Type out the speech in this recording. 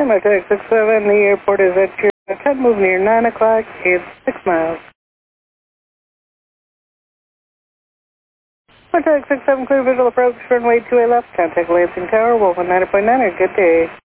MRTX 67, the airport is at your 10, move near 9 o'clock, it's 6 miles. MRTX 67, clear visual approach, runway 28 left, contact Lansing Tower, Wolf 90.9, good day.